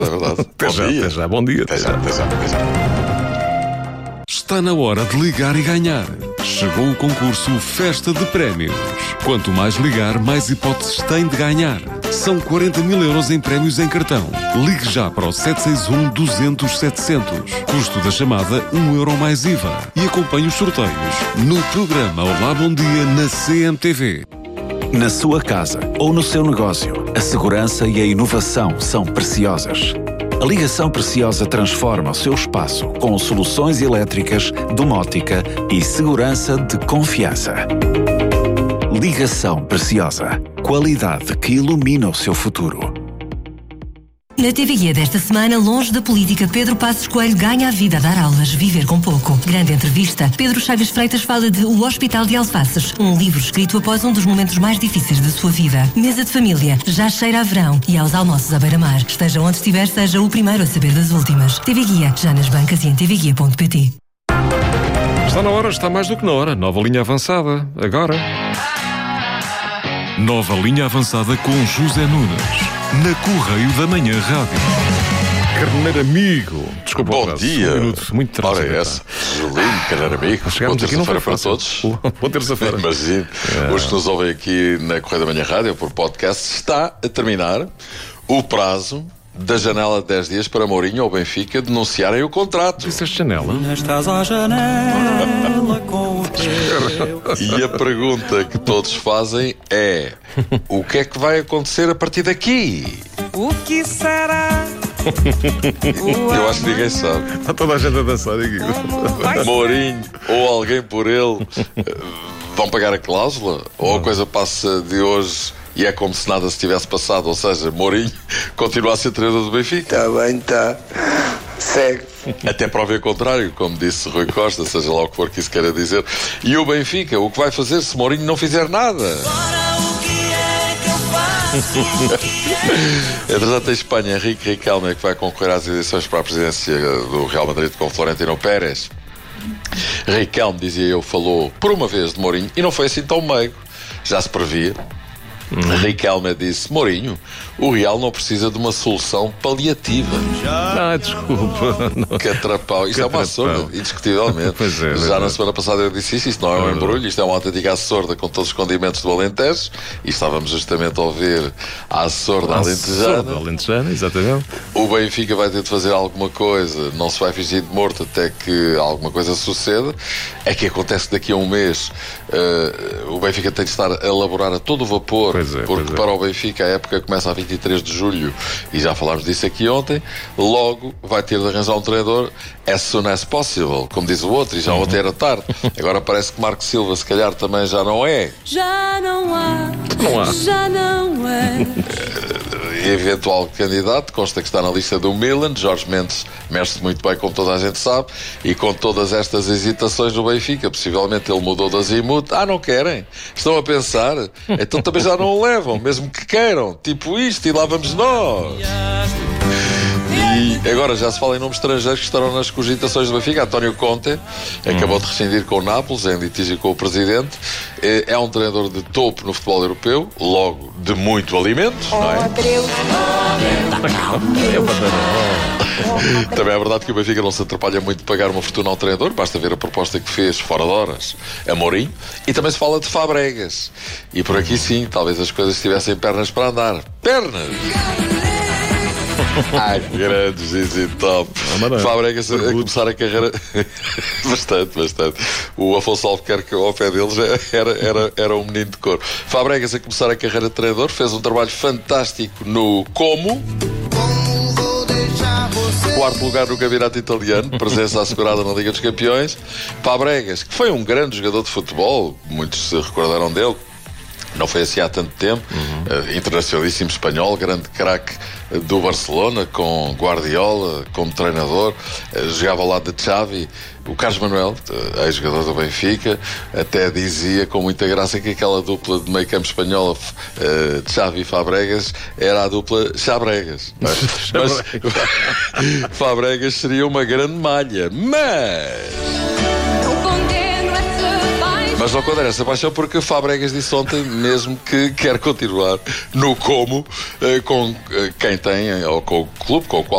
É verdade. Até já, bom dia. Até já. Está na hora de ligar e ganhar. Chegou o concurso Festa de Prémios. Quanto mais ligar, mais hipóteses tem de ganhar. São 40 mil euros em prémios em cartão. Ligue já para o 761-200-700. Custo da chamada, €1 mais IVA. E acompanhe os sorteios no programa Olá Bom Dia na CMTV. Na sua casa ou no seu negócio, a segurança e a inovação são preciosas. A Ligação Preciosa transforma o seu espaço com soluções elétricas, domótica e segurança de confiança. Ligação Preciosa. Qualidade que ilumina o seu futuro. Na TV Guia desta semana, longe da política, Pedro Passos Coelho ganha a vida a dar aulas, viver com pouco. Grande entrevista. Pedro Chagas Freitas fala de O Hospital de Alfaces, um livro escrito após um dos momentos mais difíceis da sua vida. Mesa de família, já cheira a verão e aos almoços à beira-mar. Esteja onde estiver, seja o primeiro a saber das últimas. TV Guia, já nas bancas e em tvguia.pt. Está na hora, está mais do que na hora. Nova linha avançada, agora. Nova linha avançada com José Nunes. Na Correio da Manhã Rádio. Carneiro amigo. Desculpa, Bom dia. Muito Ora trânsito. é essa. Julinho, carneiro amigo. Chegámos Boa aqui, não foi terça-feira para fácil. todos. Boa terça-feira. Imagino. Os que nos ouvem aqui na Correio da Manhã Rádio, por podcast, está a terminar o prazo da janela de 10 dias para Mourinho ou Benfica denunciarem o contrato. Disseste janela? Estás à janela com o teu. E a pergunta que todos fazem é: o que é que vai acontecer a partir daqui? O que será? Eu acho que ninguém sabe. Está toda a gente a dançar aqui. Mourinho ou alguém por ele vão pagar a cláusula? Ou a coisa passa de hoje e é como se nada se tivesse passado? Ou seja, Mourinho continua a ser treinador do Benfica? Está bem, está. Segue. Até prova em contrário, como disse Rui Costa, seja lá o que for que isso queira dizer. E o Benfica, o que vai fazer se Mourinho não fizer nada? Entretanto, em Espanha, Henrique Riquelme, que vai concorrer às eleições para a presidência do Real Madrid com Florentino Pérez. Riquelme, dizia eu, falou por uma vez de Mourinho e não foi assim tão meigo. Já se previa. Riquelme disse: Mourinho, o Real não precisa de uma solução paliativa. Desculpa. Não. Catrapau. Isto é uma sorda, indiscutivelmente. Pois é, Já na semana passada eu disse isto não é um embrulho, isto é uma autêntica sorda com todos os condimentos do Alentejo. E estávamos justamente a ouvir a sorda alentejana. Alentejana, exatamente. O Benfica vai ter de fazer alguma coisa, não se vai fingir de morto até que alguma coisa suceda. É que acontece daqui a um mês. O Benfica tem de estar a elaborar a todo o vapor, porque para o Benfica a época começa a 23 de julho e já falámos disso aqui ontem. Logo vai ter de arranjar um treinador as soon as possible, como diz o outro, e já ontem era tarde. Agora parece que Marco Silva se calhar também já não é. Já não há. Já não é. Eventual candidato, consta que está na lista do Milan. Jorge Mendes mexe-se muito bem, como toda a gente sabe, e com todas estas hesitações do Benfica, possivelmente ele mudou da Zimut. Não querem? Estão a pensar? Então também já não o levam, mesmo que queiram, tipo isto, e lá vamos nós. E agora já se fala em nomes estrangeiros que estarão nas cogitações do Benfica. António Conte acabou de rescindir com o Nápoles em litígio com o presidente. É um treinador de topo no futebol europeu, logo de muito alimento, não é? Também é verdade que o Benfica não se atrapalha muito de pagar uma fortuna ao treinador. Basta ver a proposta que fez fora de horas a Mourinho. E também se fala de Fabregas. E por aqui sim, talvez as coisas tivessem pernas para andar. Pernas! Grandes, Zizi Top. Fabregas a começar a carreira bastante. O Afonso Albuquerque ao pé deles era um menino de cor. Fabregas a começar a carreira de treinador, fez um trabalho fantástico no Como. Quarto lugar no campeonato italiano, presença assegurada na Liga dos Campeões. Fabregas, que foi um grande jogador de futebol, muitos se recordaram dele. Não foi assim há tanto tempo. Internacionalíssimo espanhol, grande craque do Barcelona, com Guardiola como treinador. Jogava ao lado de Xavi. O Carlos Manuel, ex-jogador do Benfica, até dizia com muita graça que aquela dupla de meio campo espanhola, Xavi e Fabregas, era a dupla Xabregas. Mas Fabregas seria uma grande malha. Mas não condena essa paixão, porque Fabregas disse ontem mesmo que quer continuar no Como com quem tem, ou com o clube com o qual